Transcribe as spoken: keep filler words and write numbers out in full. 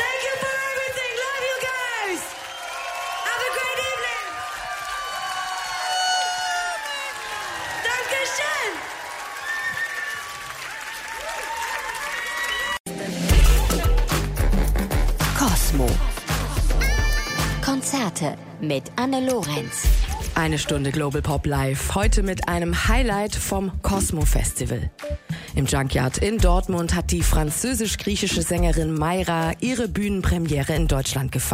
Thank you for everything. Love you guys. Have a great evening. Dankeschön. Kosmo. Konzerte mit Anne Lorenz. Eine Stunde Global Pop Live, heute mit einem Highlight vom Kosmo Festival. Im Junkyard in Dortmund hat die französisch-griechische Sängerin Mayra ihre Bühnenpremiere in Deutschland gefeiert.